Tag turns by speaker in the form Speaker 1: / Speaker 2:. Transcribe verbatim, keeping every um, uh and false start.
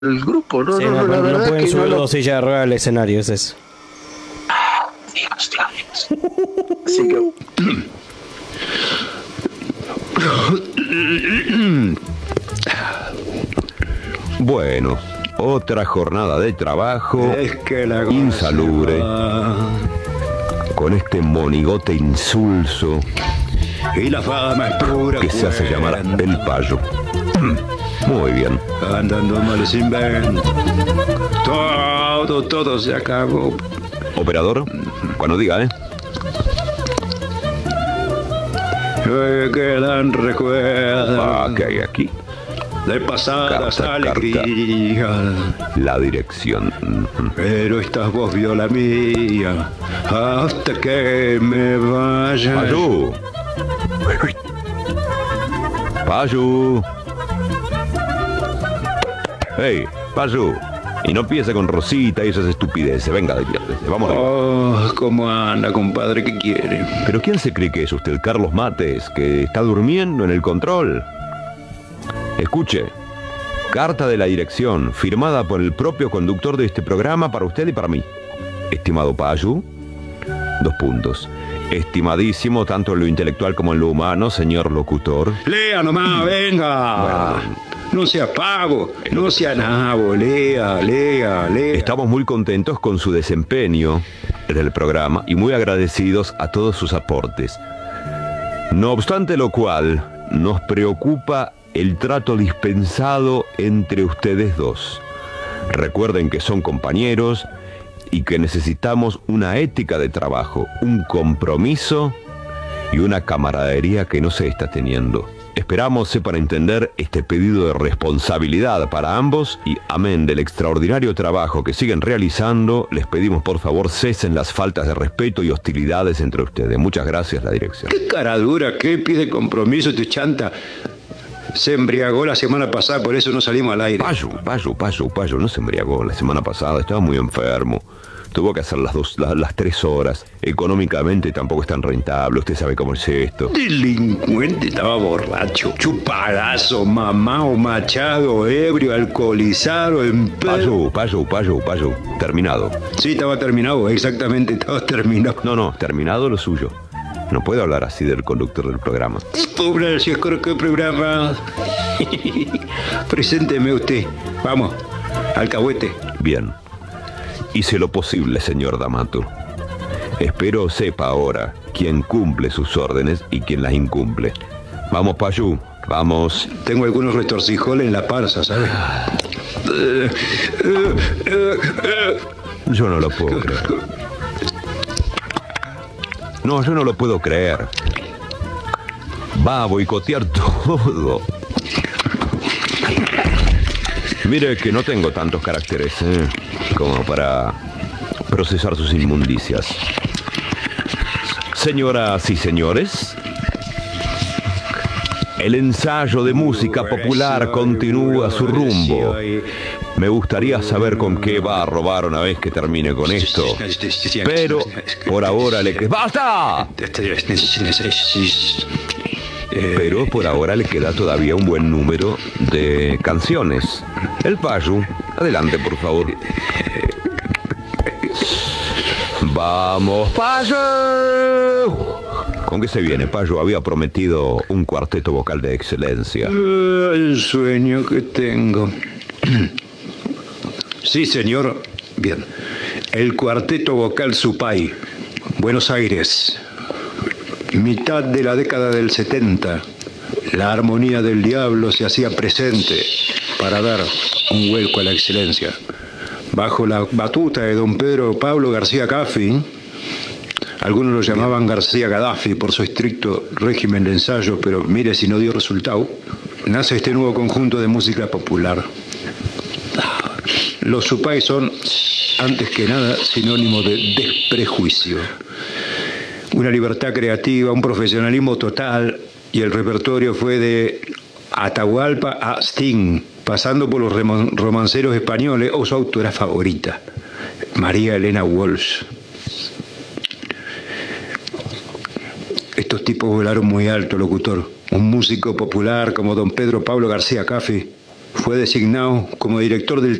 Speaker 1: el grupo, no,
Speaker 2: Sí,
Speaker 1: no,
Speaker 2: no,
Speaker 1: no, la
Speaker 2: no,
Speaker 1: verdad
Speaker 2: no pueden
Speaker 1: que
Speaker 2: subir
Speaker 1: no lo...
Speaker 2: dos sillas de ruedas al escenario, es eso.
Speaker 1: Dios, Dios. Así que...
Speaker 3: Bueno, otra jornada de trabajo
Speaker 4: Es que la
Speaker 3: insalubre,
Speaker 4: cosa
Speaker 3: con este monigote insulso
Speaker 4: y la fama es pura
Speaker 3: que se hace llamar
Speaker 4: cuenta.
Speaker 3: el payo. Muy bien.
Speaker 4: Andando mal sin ven. Todo, todo se acabó.
Speaker 3: Operador, cuando diga, ¿eh?
Speaker 4: Me quedan recuerdos
Speaker 3: Ah, ¿qué hay aquí?
Speaker 4: de pasadas
Speaker 3: Carta,
Speaker 4: alegrías.
Speaker 3: La dirección. Ujú.
Speaker 4: Pero esta voz vio la mía hasta que me vaya.
Speaker 3: Payo. Payo. Hey, Payo. Y no empiece con Rosita y esas estupideces. Venga, diviértese. Vamos arriba.
Speaker 4: Oh, ¿cómo anda, compadre? ¿Qué quiere?
Speaker 3: ¿Pero quién se cree que es usted? ¿Carlos Mates, que está durmiendo en el control? Escuche. Carta de la dirección, firmada por el propio conductor de este programa para usted y para mí. Estimado Payu, dos puntos. Estimadísimo tanto en lo intelectual como en lo humano, señor locutor.
Speaker 4: Lea nomás, venga.
Speaker 3: Bueno.
Speaker 4: No sea pavo, no sea nabo, lea, lea, lea.
Speaker 3: Estamos muy contentos con su desempeño en el programa y muy agradecidos a todos sus aportes. No obstante lo cual, nos preocupa el trato dispensado entre ustedes dos. Recuerden que son compañeros y que necesitamos una ética de trabajo, un compromiso y una camaradería que no se está teniendo. Esperamos sepan entender este pedido de responsabilidad para ambos y, amén del extraordinario trabajo que siguen realizando, les pedimos por favor cesen las faltas de respeto y hostilidades entre ustedes. Muchas gracias, la dirección.
Speaker 4: Qué cara dura, qué pide compromiso tu chanta. Se embriagó la semana pasada, por eso no salimos al aire.
Speaker 3: Payo, Payo, Payo, Payo, no se embriagó la semana pasada, estaba muy enfermo. Tuvo que hacer las dos, las, las tres horas. Económicamente tampoco es tan rentable, usted sabe cómo es esto.
Speaker 4: Delincuente, estaba borracho, chupadazo, mamao, machado, ebrio, alcoholizado, en pedo.
Speaker 3: Payo, Payo, Payo, Payo, terminado.
Speaker 4: Sí, estaba terminado, exactamente, estaba terminado.
Speaker 3: No, no, terminado lo suyo. No puedo hablar así del conductor del programa.
Speaker 4: Pobre, si es que programa. Presénteme usted. Vamos, alcahuete.
Speaker 3: Bien. Hice lo posible, señor D'Amato. Espero sepa ahora quién cumple sus órdenes y quién las incumple. Vamos, Payu, vamos.
Speaker 4: Tengo algunos retorcijoles en la panza, ¿sabes?
Speaker 3: Yo no lo puedo creer. No, yo no lo puedo creer. Va a boicotear todo. Mire que no tengo tantos caracteres, ¿eh? como para procesar sus inmundicias. Señoras y señores, el ensayo de música popular continúa su rumbo. Me gustaría saber con qué va a robar una vez que termine con esto. Pero por ahora le queda... ¡Basta! Pero por ahora le queda todavía un buen número de canciones. El Payu, adelante por favor. ¡Vamos, Payu! ¿Con qué se viene? Payu había prometido un cuarteto vocal de excelencia.
Speaker 4: El sueño que tengo. Sí, señor. Bien. El cuarteto vocal Supay, Buenos Aires. Mitad de la década del setenta. La armonía del diablo se hacía presente para dar un vuelco a la excelencia. Bajo la batuta de don Pedro Pablo García Caffi, algunos lo llamaban García Gaddafi por su estricto régimen de ensayos, pero mire si no dio resultado, nace este nuevo conjunto de música popular. Los Supay son, antes que nada, sinónimo de desprejuicio. Una libertad creativa, un profesionalismo total, y el repertorio fue de Atahualpa a Sting, pasando por los romanceros españoles o su autora favorita, María Elena Walsh. Estos tipos volaron muy alto, locutor. Un músico popular como don Pedro Pablo García Caffi Fue designado como director del